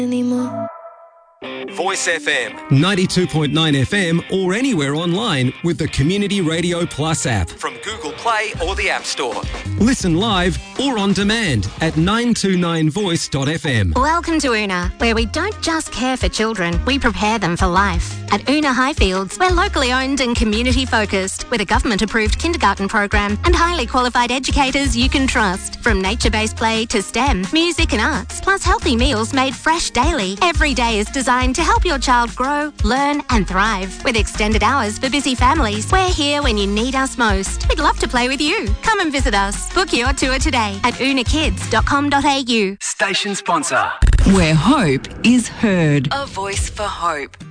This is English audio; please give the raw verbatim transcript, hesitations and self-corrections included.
anymore. Voice F M, ninety-two point nine F M, or anywhere online with the Community Radio Plus app from Google Play or the App Store. Listen live or on demand at nine two nine voice dot f m. Welcome to Una, where we don't just care for children, we prepare them for life. At Una Highfields, we're locally owned and community focused, with a government-approved kindergarten program and highly qualified educators you can trust. From nature-based play to STEM, music and arts, plus healthy meals made fresh daily. Every day is designed to help your child grow, learn and thrive. With extended hours for busy families, we're here when you need us most. We'd love to play with you. Come and visit us. Book your tour today at una kids dot com dot a u. Station sponsor. Where hope is heard. A voice for hope.